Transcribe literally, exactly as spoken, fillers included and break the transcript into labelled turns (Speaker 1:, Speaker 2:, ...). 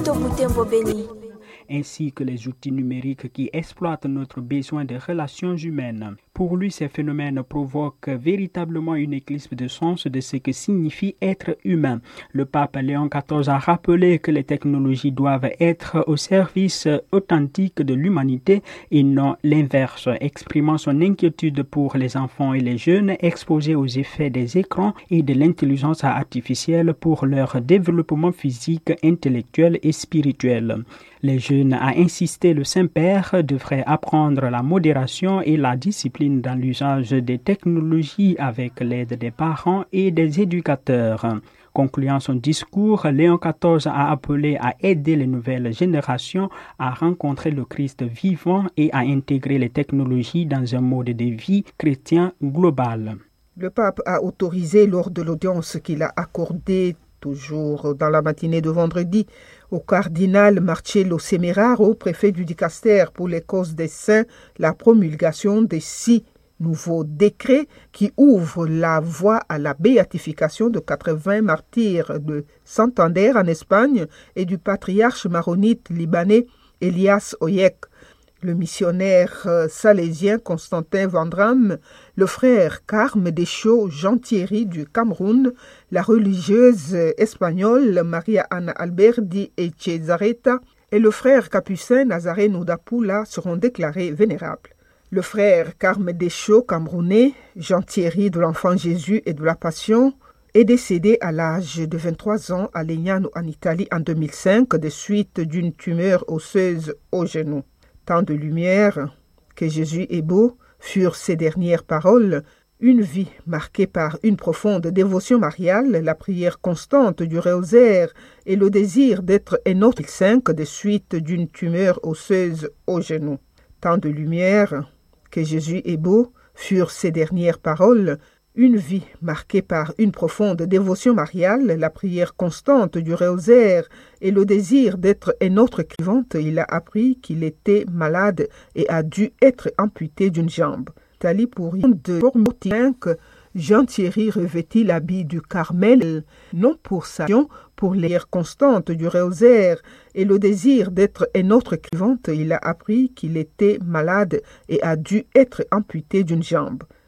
Speaker 1: Radio Butembo Beni,
Speaker 2: ainsi que les outils numériques qui exploitent notre besoin de relations humaines. Pour lui, ces phénomènes provoquent véritablement une éclipse de sens de ce que signifie être humain. Le pape Léon quatorze a rappelé que les technologies doivent être au service authentique de l'humanité et non l'inverse, exprimant son inquiétude pour les enfants et les jeunes exposés aux effets des écrans et de l'intelligence artificielle pour leur développement physique, intellectuel et spirituel. Les jeunes, a insisté le Saint-Père, devraient apprendre la modération et la discipline dans l'usage des technologies avec l'aide des parents et des éducateurs. Concluant son discours, Léon quatorze a appelé à aider les nouvelles générations à rencontrer le Christ vivant et à intégrer les technologies dans un mode de vie chrétien global.
Speaker 3: Le pape a autorisé lors de l'audience qu'il a accordée toujours dans la matinée de vendredi, au cardinal Marcello Semeraro, préfet du Dicaster pour les causes des saints, la promulgation des six nouveaux décrets qui ouvrent la voie à la béatification de quatre-vingts martyrs de Santander en Espagne et du patriarche maronite libanais Elias Oyek. Le missionnaire salésien Constantin Vandram, le frère Carme Deschaux Jean-Thierry du Cameroun, la religieuse espagnole Maria Ana Alberdi et Cesareta et le frère capucin Nazareno d'Apula seront déclarés vénérables. Le frère Carme Deschaux camerounais, Jean-Thierry de l'Enfant Jésus et de la Passion, est décédé à l'âge de vingt-trois ans à Legnano en Italie en deux mille cinq des suites d'une tumeur osseuse au genou. Tant de lumière, que Jésus est beau, furent ses dernières paroles. Une vie marquée par une profonde dévotion mariale, la prière constante du rosaire et le désir d'être un autre cinq des suites d'une tumeur osseuse au genou. Tant de lumière, que Jésus est beau, furent ses dernières paroles. Une vie marquée par une profonde dévotion mariale, la prière constante du rosaire et le désir d'être un autre vivante, il a appris qu'il était malade et a dû être amputé d'une jambe. Tali pour de que Jean-Thierry revêtit l'habit du Carmel, non pour sa action, pour l'air constante du rosaire et le désir d'être un autre vivante, il a appris qu'il était malade et a dû être amputé d'une jambe.